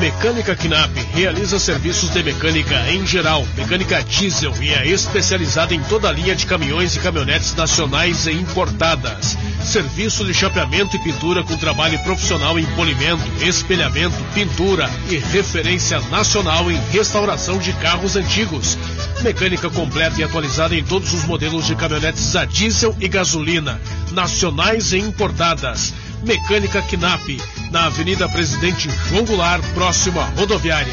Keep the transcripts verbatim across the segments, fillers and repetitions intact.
Mecânica Knapp realiza serviços de mecânica em geral, mecânica diesel, e é especializada em toda a linha de caminhões e caminhonetes nacionais e importadas. Serviço de chapeamento e pintura com trabalho profissional em polimento, espelhamento, pintura e referência nacional em restauração de carros antigos. Mecânica completa e atualizada em todos os modelos de caminhonetes a diesel e gasolina, nacionais e importadas. Mecânica Knapp, na Avenida Presidente João Goulart, próximo à rodoviária.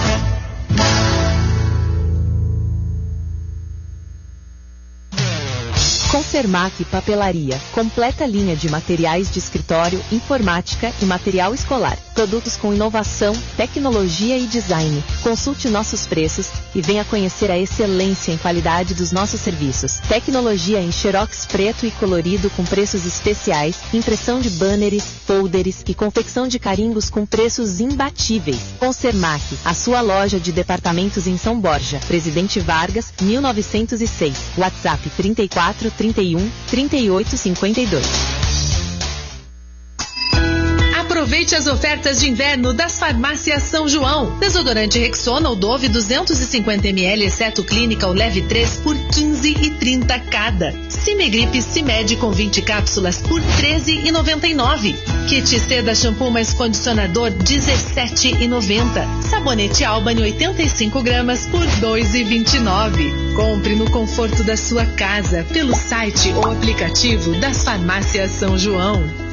Consermac Papelaria, completa linha de materiais de escritório, informática e material escolar. Produtos com inovação, tecnologia e design. Consulte nossos preços e venha conhecer a excelência em qualidade dos nossos serviços. Tecnologia em xerox preto e colorido com preços especiais, impressão de banners, folders e confecção de carimbos com preços imbatíveis. Consermac, a sua loja de departamentos em São Borja, Presidente Vargas, mil novecentos e seis. WhatsApp trinta e quatro, trinta e um, trinta e oito, cinquenta e dois. Aproveite as ofertas de inverno das farmácias São João. Desodorante Rexona ou Dove duzentos e cinquenta mililitros, exceto Clínica ou Leve três por quinze e trinta cada. Cimegripe Cimed com vinte cápsulas por treze e noventa e nove. Kit Seda Shampoo mais Condicionador dezessete e noventa. Sabonete Albany oitenta e cinco gramas por dois e vinte e nove. Compre no conforto da sua casa pelo site ou aplicativo das farmácias São João.